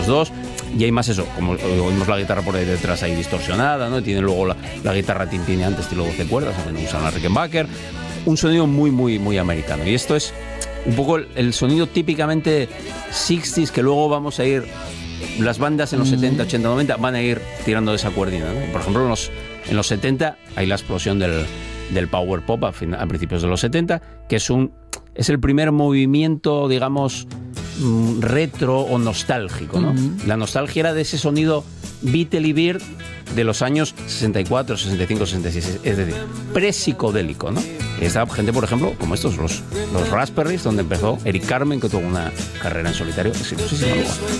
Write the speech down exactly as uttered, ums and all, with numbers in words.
ellos dos, y hay más eso, como oímos la guitarra por ahí detrás ahí distorsionada, ¿no? Tiene luego la, la guitarra tintineante estilo doce cuerdas, aunque no usan la Rickenbacker, un sonido muy, muy, muy americano. Y esto es un poco el, el sonido típicamente sesenta, que luego vamos a ir, las bandas en los setenta, ochenta, noventa van a ir tirando de esa cuerdina, ¿no? Por ejemplo, en los, en los setenta hay la explosión del, del power pop a, fin, a principios de los setenta, que es un es el primer movimiento, digamos, retro o nostálgico, ¿no? Uh-huh. La nostalgia era de ese sonido Beatle y Bird de los años sesenta y cuatro, sesenta y cinco, sesenta y seis, es decir, pre-psicodélico, ¿no? Esta gente, por ejemplo, como estos, los, los Raspberries, donde empezó Eric Carmen, que tuvo una carrera en solitario exitosísima.